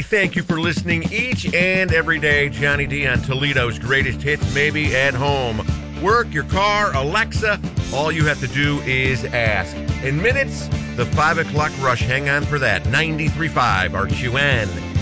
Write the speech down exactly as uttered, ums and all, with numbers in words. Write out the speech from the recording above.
thank you for listening each and every day. Johnny D on Toledo's greatest hits, maybe at home. Work, your car, Alexa, all you have to do is ask. In minutes, the five o'clock rush. Hang on for that. ninety-three point five R Q N.